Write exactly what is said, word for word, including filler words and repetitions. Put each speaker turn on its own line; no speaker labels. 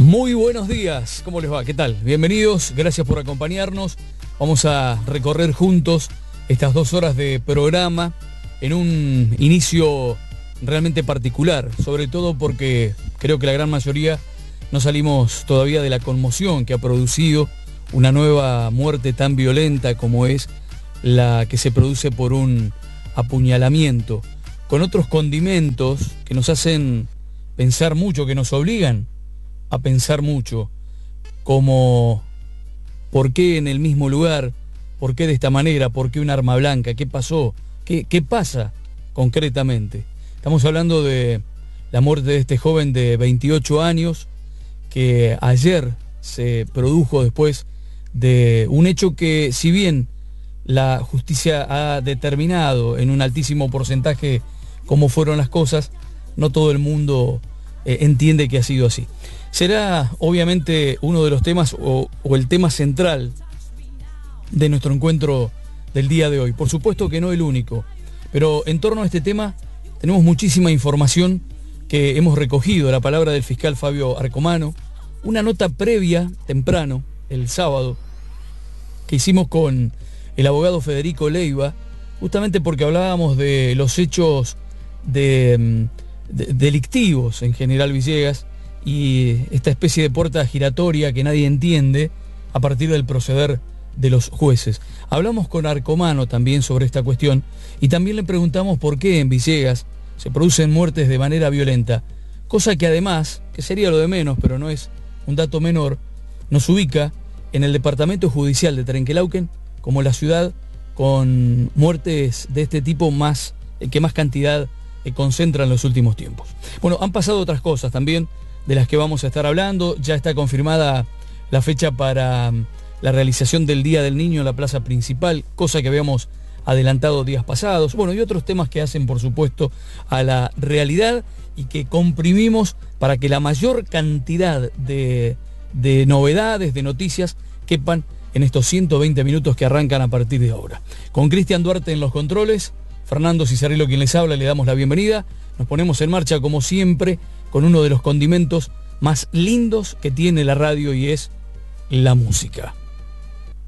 Muy buenos días, ¿cómo les va? ¿Qué tal? Bienvenidos, gracias por acompañarnos. Vamos a recorrer juntos estas dos horas de programa en un inicio realmente particular, sobre todo porque creo que la gran mayoría no salimos todavía de la conmoción que ha producido una nueva muerte tan violenta como es la que se produce por un apuñalamiento, con otros condimentos que nos hacen pensar mucho, que nos obligan a pensar mucho, como ¿por qué en el mismo lugar? ¿Por qué de esta manera? ¿Por qué un arma blanca? ¿Qué pasó? ¿Qué, qué pasa concretamente? Estamos hablando de la muerte de este joven de veintiocho años que ayer se produjo después de un hecho que, si bien la justicia ha determinado en un altísimo porcentaje cómo fueron las cosas, no todo el mundo eh, entiende que ha sido así. Será obviamente uno de los temas o, o el tema central de nuestro encuentro del día de hoy. Por supuesto que no el único, pero en torno a este tema tenemos muchísima información que hemos recogido, la palabra del fiscal Fabio Arcomano, una nota previa, temprano, el sábado, que hicimos con el abogado Federico Leiva, justamente porque hablábamos de los hechos de, de, delictivos en General Villegas, y esta especie de puerta giratoria que nadie entiende a partir del proceder de los jueces. Hablamos con Arcomano también sobre esta cuestión y también le preguntamos por qué en Villegas se producen muertes de manera violenta, cosa que además, que sería lo de menos, pero no es un dato menor, nos ubica en el departamento judicial de Trenquelauquen como la ciudad con muertes de este tipo más, que más cantidad concentra en los últimos tiempos. Bueno, han pasado otras cosas también de las que vamos a estar hablando. Ya está confirmada la fecha para la realización del Día del Niño en la plaza principal, cosa que habíamos adelantado días pasados. Bueno, y otros temas que hacen, por supuesto, a la realidad y que comprimimos para que la mayor cantidad de, de novedades, de noticias, quepan en estos ciento veinte minutos que arrancan a partir de ahora. Con Cristian Duarte en los controles, Fernando Cizarello quien les habla, le damos la bienvenida. Nos ponemos en marcha como siempre con uno de los condimentos más lindos que tiene la radio y es la música.